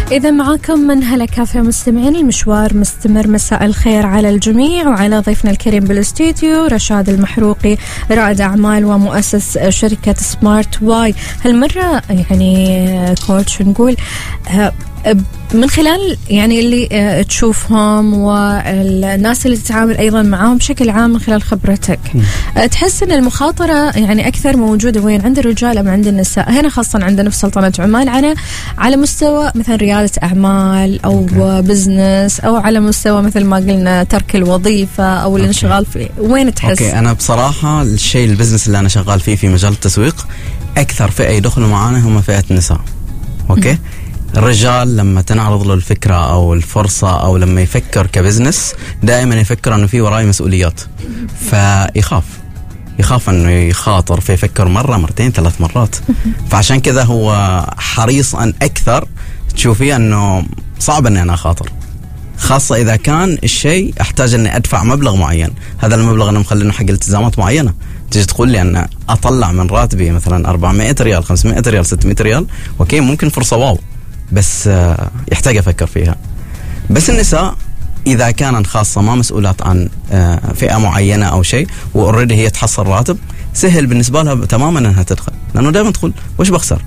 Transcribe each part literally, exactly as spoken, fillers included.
إذا معاكم من هلا كافيه مستمعين، المشوار مستمر. مساء الخير على الجميع وعلى ضيفنا الكريم بالاستوديو رشاد المحروقي، رائد أعمال ومؤسس شركة سمارت واي. هالمرة يعني كوتش نقول من خلال يعني اللي تشوفهم والناس اللي تتعامل أيضا معهم بشكل عام من خلال خبرتك، تحس أن المخاطرة يعني أكثر موجودة وين؟ عند الرجال أم عند النساء؟ هنا خاصة عندنا في سلطنة عمان، على على مستوى مثلا ريادة أعمال أو بزنس، أو على مستوى مثل ما قلنا ترك الوظيفة أو الانشغال فيه. وين تحس؟ أوكي. أنا بصراحة الشيء البزنس اللي أنا شغال فيه في مجال التسويق أكثر فئة يدخلوا معانا هم فئة النساء. أوكي. م. الرجال لما تنعرض له الفكرة أو الفرصة أو لما يفكر كبزنس دائما يفكر أنه في وراي مسؤوليات، فيخاف يخاف أنه يخاطر، فيفكر مرة مرتين ثلاث مرات. فعشان كذا هو حريص أن أكثر تشوفيه أنه صعب أني أنا أخاطر، خاصة إذا كان الشيء أحتاج أني أدفع مبلغ معين. هذا المبلغ أنا مخلينه حق التزامات معينة. تيجي تقول لي أن أطلع من راتبي مثلا أربعمائة ريال، خمسمائة ريال، ستمائة ريال، أوكي ممكن فرصة واو، بس يحتاج أفكر فيها. بس النساء إذا كانت خاصة ما مسؤولات عن فئة معينة أو شيء وأوريدي هي تحصل راتب، سهل بالنسبة لها تماما أنها تدخل، لأنه دائما تقول وش بخسر؟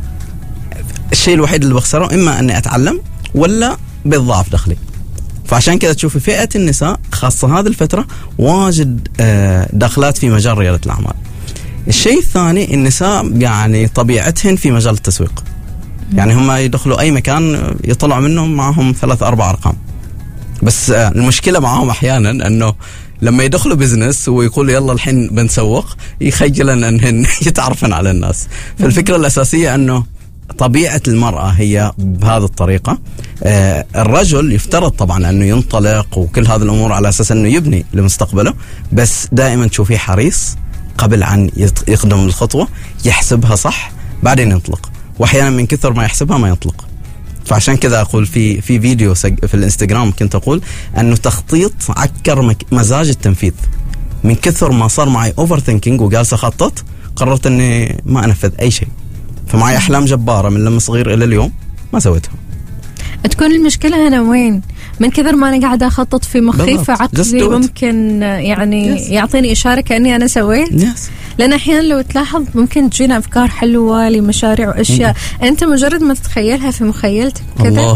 الشيء الوحيد اللي بخسره إما أني أتعلم ولا بيضاعف دخلي. فعشان كذا تشوفي فئة النساء خاصة هذه الفترة واجد دخلات في مجال ريادة الأعمال. الشيء الثاني، النساء يعني طبيعتهن في مجال التسويق، يعني هم يدخلوا أي مكان يطلعوا منهم معهم ثلاث أربع أرقام. بس المشكلة معهم أحيانا أنه لما يدخلوا بزنس ويقولوا يلا الحين بنسوق، يخجلن أنهن يتعرفن على الناس. فالفكرة الأساسية أنه طبيعة المرأة هي بهذه الطريقة. آه الرجل يفترض طبعا أنه ينطلق وكل هذه الأمور على أساس أنه يبني لمستقبله، بس دائما تشوفيه حريص قبل عن يقدم الخطوة، يحسبها صح بعدين ينطلق، وأحيانا من كثر ما يحسبها ما ينطلق. فعشان كذا أقول في في فيديو في الانستغرام كنت أقول أنه تخطيط عكر مزاج التنفيذ. من كثر ما صار معي أوفر ثينكينج وجالس أخطط، قررت أني ما أنفذ أي شيء. فمعي أحلام جبارة من لما صغير إلى اليوم ما سويتها. تكون المشكلة هنا وين؟ من كثر ما أنا قاعدة أخطط في مخي، فعقلي ممكن يعني yes. يعطيني إشارة كأني أنا سويت. yes. لأن أحيانا لو تلاحظ ممكن تجينا أفكار حلوة لمشاريع وأشياء mm. أنت مجرد ما تتخيلها في مخيلتك كذا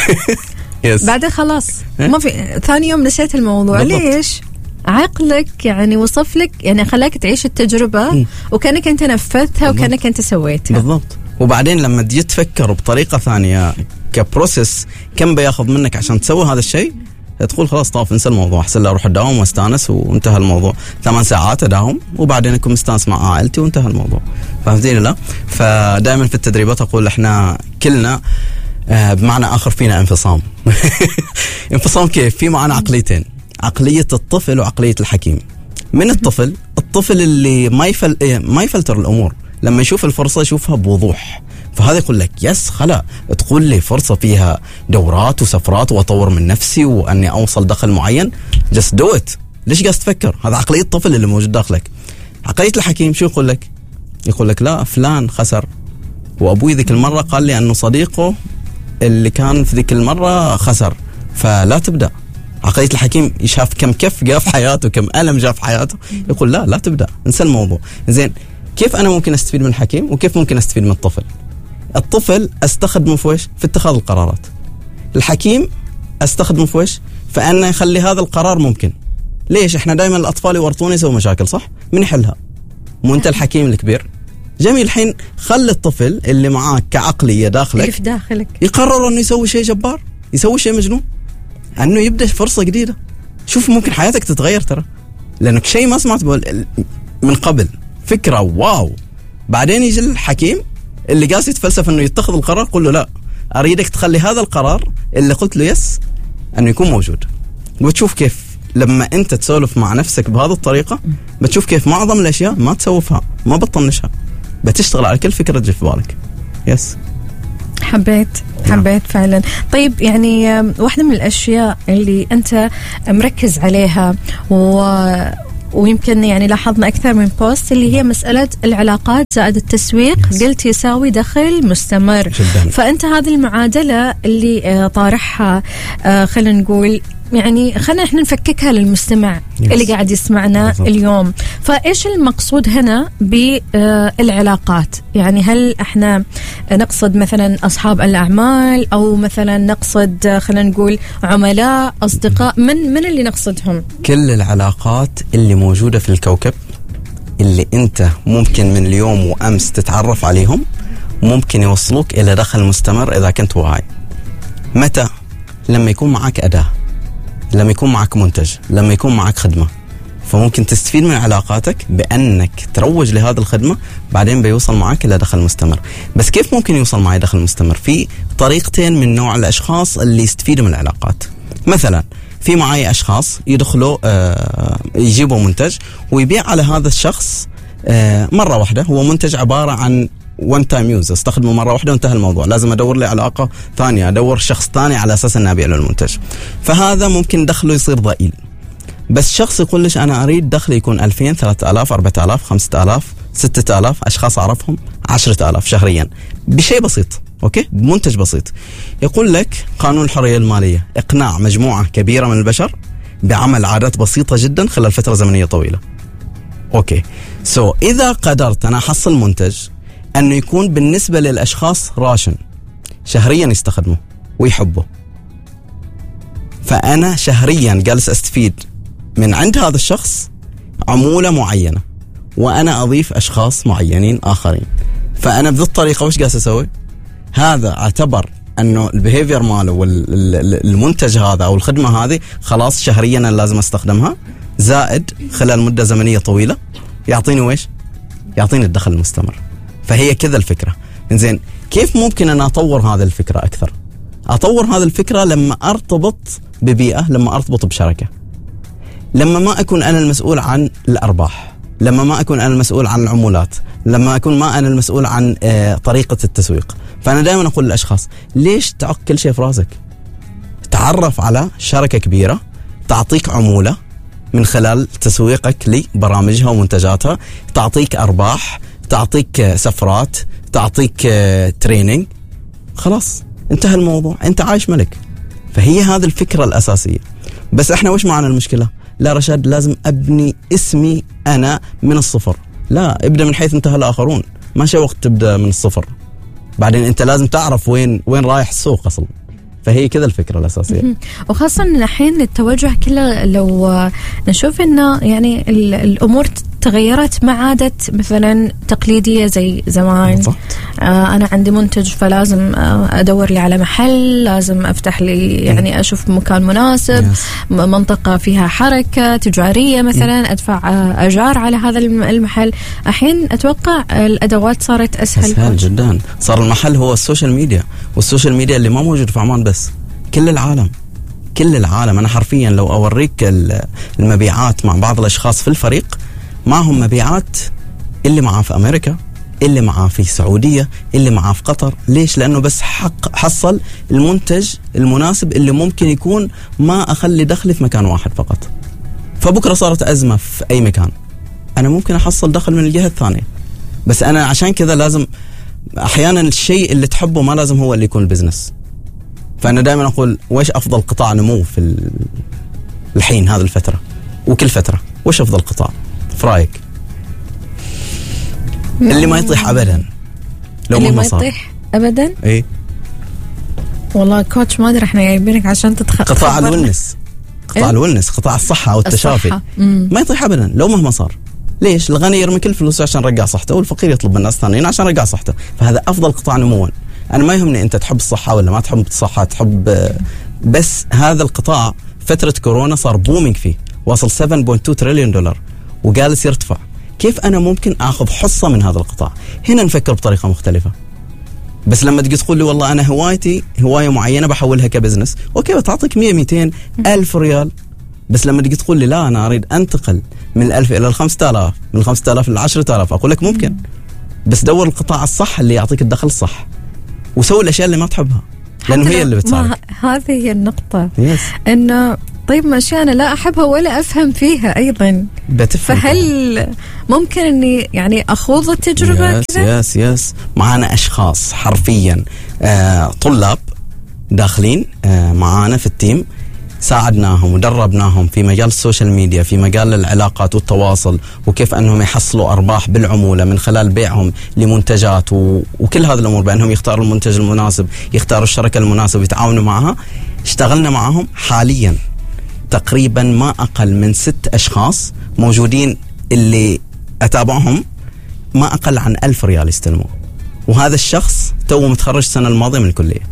yes. بعدين خلاص ما في، ثاني يوم نسيت الموضوع. بالضبط. ليش؟ عقلك يعني وصف لك، يعني خلاك تعيش التجربة م. وكأنك أنت نفذتها وكأنك أنت سويتها. بالضبط. وبعدين لما تجي تفكر بطريقة ثانية كبروسيس كم بياخذ منك عشان تسوي هذا الشيء، تقول خلاص طاف انسى الموضوع، أحسن لا أروح أداوم واستانس وانتهى الموضوع. ثمان ساعات أداوم وبعدين أكون مستانس مع عائلتي وانتهى الموضوع. فهمتيني؟ لا. فدائما في التدريبات أقول إحنا كلنا آه بمعنى آخر فينا انفصام. انفصام كيف؟ في معنا عقليتين، عقلية الطفل وعقلية الحكيم. من الطفل، الطفل اللي ما يفل ما يفلتر الأمور، لما يشوف الفرصة يشوفها بوضوح، فهذا يقول لك يس خلا تقول لي فرصة فيها دورات وسفرات وأطور من نفسي وأني أوصل دخل معين، just do it. ليش قاعد تفكر؟ هذا عقلية الطفل اللي موجود داخلك. عقلية الحكيم شو يقول لك؟ يقول لك لا فلان خسر، وأبوي ذيك المرة قال لي أنه صديقه اللي كان في ذيك المرة خسر، فلا تبدأ. عقلية الحكيم يشاف كم كف جاء في حياته، كم ألم جاء في حياته، يقول لا لا تبدأ، انسى الموضوع. زين، كيف أنا ممكن أستفيد من الحكيم وكيف ممكن أستفيد من الطفل؟ الطفل أستخدمه في وش؟ في اتخاذ القرارات. الحكيم أستخدمه في وش؟ فأنا يخلي هذا القرار ممكن. ليش؟ إحنا دائما الأطفال يورطون يسوي مشاكل، صح؟ من يحلها؟ مو أنت الحكيم الكبير؟ جميل. الحين خلي الطفل اللي معاك كعقلية داخلك في داخلك يقرر أنه يسوي شيء جبار، يسوي شيء مجنون، أنه يبدأ فرصة جديدة. شوف ممكن حياتك تتغير ترى، لأنك شيء ما سمعت من قبل، فكرة واو. بعدين يجي الحكيم اللي قاس يتفلسف أنه يتخذ القرار، قل له لا، أريدك تخلي هذا القرار اللي قلت له يس أنه يكون موجود. وتشوف كيف لما أنت تسولف مع نفسك بهذه الطريقة، بتشوف كيف معظم الأشياء ما تسوفها، ما بتطنشها، بتشتغل على كل فكرة تجي في بالك. يس حبيت حبيت فعلا. طيب يعني واحدة من الأشياء اللي أنت مركز عليها و ويمكن يعني لاحظنا أكثر من بوست اللي هي مسألة العلاقات زائد التسويق yes. قلت يساوي دخل مستمر جداً. فأنت هذه المعادلة اللي طارحها خلينا نقول يعني خلينا احنا نفككها للمستمع yes. اللي قاعد يسمعنا بالضبط. اليوم. فايش المقصود هنا بالعلاقات؟ يعني هل احنا نقصد مثلا اصحاب الاعمال او مثلا نقصد خلينا نقول عملاء اصدقاء؟ من من اللي نقصدهم؟ كل العلاقات اللي موجودة في الكوكب اللي انت ممكن من اليوم وامس تتعرف عليهم ممكن يوصلوك الى دخل مستمر اذا كنت واعي. متى؟ لما يكون معك اداة، لما يكون معك منتج، لما يكون معك خدمة، فممكن تستفيد من علاقاتك بأنك تروج لهذه الخدمة، بعدين بيوصل معك إلى دخل مستمر. بس كيف ممكن يوصل معي دخل مستمر؟ في طريقتين من نوع الأشخاص اللي يستفيدوا من العلاقات. مثلا في معي أشخاص يدخلوا آه يجيبوا منتج ويبيع على هذا الشخص آه مرة واحدة، هو منتج عبارة عن one time use، استخدمه مرة واحدة وانتهى الموضوع، لازم أدور لي علاقة ثانية، أدور شخص ثاني على أساس أن أبيع له المنتج. فهذا ممكن دخله يصير ضئيل. بس شخص يقول ليش أنا أريد دخل يكون ألفين، ثلاثة آلاف، أربعة آلاف، خمسة آلاف، ستة آلاف، أشخاص أعرفهم عشرة آلاف شهريا بشيء بسيط، أوكي، بمنتج بسيط. يقول لك قانون الحرية المالية، إقناع مجموعة كبيرة من البشر بعمل عادات بسيطة جدا خلال فترة زمنية طويلة. أوكي، سو so, إذا قدرت أنا أحصل منتج أنه يكون بالنسبة للأشخاص راشن شهريا يستخدمه ويحبه، فأنا شهريا جالس أستفيد من عند هذا الشخص عمولة معينة، وأنا أضيف أشخاص معينين آخرين. فأنا بذي الطريقة وش جالس أسوي؟ هذا اعتبر أنه البيهيفير ماله والمنتج هذا أو الخدمة هذه خلاص شهريا أنا لازم أستخدمها، زائد خلال مدة زمنية طويلة يعطيني ويش؟ يعطيني الدخل المستمر. فهي كذا الفكرة. إنزين كيف ممكن أن أطور هذه الفكرة أكثر؟ أطور هذه الفكرة لما أرتبط ببيئة، لما أرتبط بشركة، لما ما أكون أنا المسؤول عن الأرباح، لما ما أكون أنا المسؤول عن العمولات، لما أكون ما أنا المسؤول عن آه طريقة التسويق. فأنا دائما أقول للأشخاص ليش تعق كل شيء في راسك؟ تعرف على شركة كبيرة تعطيك عمولة من خلال تسويقك لبرامجها ومنتجاتها، تعطيك أرباح، تعطيك سفرات، تعطيك تريننج، خلاص انتهى الموضوع، انت عايش ملك. فهي هذه الفكرة الأساسية. بس احنا وش معنا المشكلة؟ لا رشاد لازم أبني اسمي أنا من الصفر. لا، ابدأ من حيث انتهى الآخرون، ما شيء وقت تبدأ من الصفر. بعدين انت لازم تعرف وين وين رايح السوق أصلا. فهي كذا الفكرة الأساسية. وخاصة إن الحين التوجه كله لو نشوف إنه يعني الأمور تغيرت، ما عادت مثلا تقليدية زي زمان. آه أنا عندي منتج فلازم آه أدور لي على محل، لازم أفتح لي يعني أشوف مكان مناسب، yes. منطقة فيها حركة تجارية مثلا، mm. أدفع آه أجار على هذا المحل. الحين أتوقع الأدوات صارت أسهل أسهل جدا. صار المحل هو السوشيال ميديا، والسوشيال ميديا اللي ما موجود في عمان بس، كل العالم كل العالم. أنا حرفيا لو أوريك المبيعات مع بعض الأشخاص في الفريق، معهم مبيعات اللي معاه في أمريكا، اللي معاه في السعودية، اللي معاه في قطر. ليش؟ لأنه بس حق حصل المنتج المناسب اللي ممكن يكون ما أخلي دخلي في مكان واحد فقط. فبكرة صارت أزمة في أي مكان، أنا ممكن أحصل دخل من الجهة الثانية. بس أنا عشان كذا لازم أحيانا الشيء اللي تحبه ما لازم هو اللي يكون البزنس. فأنا دائما أقول وش أفضل قطاع نمو في الحين هذه الفترة وكل فترة؟ وش أفضل قطاع في رأيك؟ اللي ما يطيح أبدا، لو اللي ما يطيح أبدا. إيه والله كوتش ما أدري إحنا جايبينك عشان تدخل. قطاع الولنس، قطاع إيه؟ الولنس، قطاع الصحة أو التشافي، ما يطيح أبدا لو مهما صار. ليش؟ الغني يرمي كل فلوسه عشان يرجع صحته، والفقير يطلب من الناس ثانيين عشان يرجع صحته. فهذا أفضل قطاع نموا. أنا ما يهمني أنت تحب الصحة ولا ما تحب الصحة، تحب بس هذا القطاع فترة كورونا صار بومينج فيه، وصل سبعة فاصلة اثنين تريليون دولار وجالس يرتفع. كيف أنا ممكن أخذ حصة من هذا القطاع؟ هنا نفكر بطريقة مختلفة. بس لما تجي تقول لي والله أنا هوايتي هواية معينة بحولها كبزنس، أوكي بتعطيك مية ميتين ألف ريال. بس لما تجي تقول لي لا أنا أريد أنتقل من الألف إلى الخمسة آلاف، من الخمسة آلاف إلى العشرة آلاف، أقول لك ممكن، بس دور القطاع الصح اللي يعطيك الدخل الصح، وسوي الأشياء اللي ما تحبها، لأنه هي اللي بتساعدك. هذه هي النقطة، yes. إنه طيب ماشي، أنا لا أحبها ولا أفهم فيها أيضا، فهل ممكن أني يعني أخوض التجربة يس كذا؟ يس يس معانا أشخاص حرفيا آه طلاب داخلين آه معانا في التيم، ساعدناهم ودربناهم في مجال السوشيال ميديا، في مجال العلاقات والتواصل، وكيف أنهم يحصلوا أرباح بالعمولة من خلال بيعهم لمنتجات و... وكل هذه الأمور، بأنهم يختاروا المنتج المناسب، يختاروا الشركة المناسبة، يتعاونوا معها. اشتغلنا معهم حاليا تقريبا ما أقل من ست أشخاص موجودين اللي أتابعهم ما أقل عن ألف ريال يستلموا، وهذا الشخص تو متخرج السنة الماضية من الكلية.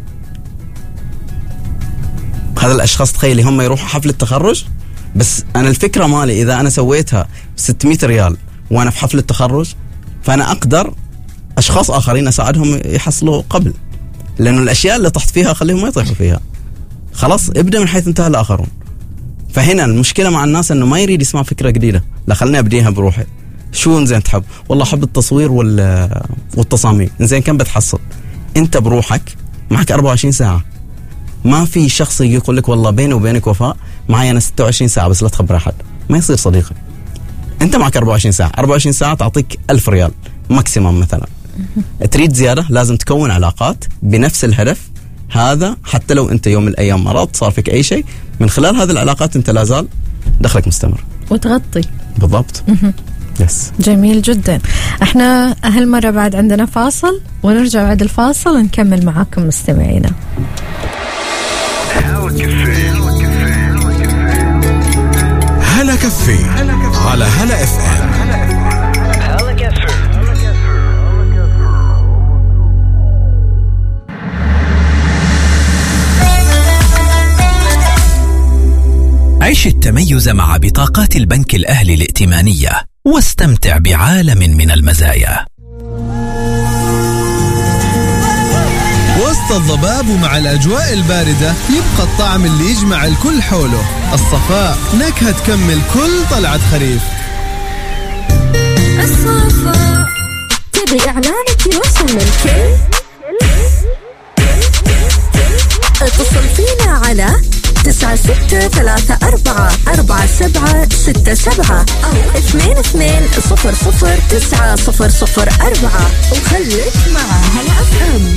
هذا الأشخاص تخيلي هم يروحوا حفل التخرج، بس أنا الفكرة مالي إذا أنا سويتها ستمائة ريال وأنا في حفل التخرج، فأنا أقدر أشخاص آخرين أساعدهم يحصلوا قبل، لأنه الأشياء اللي طحت فيها خليهم ما يطيحوا فيها. خلاص ابدأ من حيث انتهى الآخرون. فهنا المشكلة مع الناس أنه ما يريد يسمع فكرة جديدة، لا خلني أبديها بروحي. شو إنزين تحب؟ والله أحب التصوير والتصاميم. إنزين كم بتحصل؟ أنت بروحك معك أربعة وعشرين ساعة، ما في شخص يجي يقول لك والله بيني وبينك وفاء معي أنا ستة وعشرين ساعة بس لا تخبر أحد، ما يصير صديقي. أنت معك أربعة وعشرين ساعة، أربعة وعشرين ساعة تعطيك ألف ريال ماكسيمم مثلا. تريد زيادة لازم تكون علاقات بنفس الهدف هذا، حتى لو أنت يوم من الأيام مرض صار فيك أي شيء، من خلال هذه العلاقات أنت لازال دخلك مستمر وتغطي. بالضبط. يس. جميل جدا. احنا هالمرة بعد عندنا فاصل، ونرجع بعد الفاصل نكمل معاكم مستمعينا. هلا كافيه على هلا اف ام. عيش التميز مع بطاقات البنك الأهلي الائتمانية واستمتع بعالم من المزايا. وسط الضباب ومع الأجواء الباردة يبقى الطعم اللي يجمع الكل حوله، الصفاء نكهة تكمل كل طلعة خريف. الصفاء تبي إعلانك يوصل للكل؟ اتصل فينا على تسعة ستة ثلاثة أربعة أربعة سبعة ستة سبعة أو اثنين اثنين صفر صفر تسعة صفر صفر أربعة وخليك مع هلا اف ام.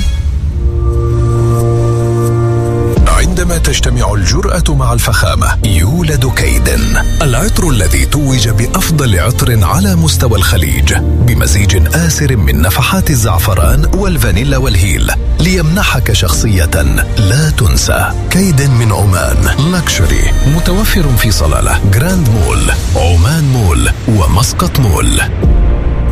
عندما تجتمع الجرأة مع الفخامة يولد كيدن، العطر الذي توج بأفضل عطر على مستوى الخليج، بمزيج آسر من نفحات الزعفران والفانيلا والهيل، ليمنحك شخصية لا تنسى. كيدن من عمان لاكشري، متوفر في صلالة، جراند مول، عمان مول، ومسقط مول.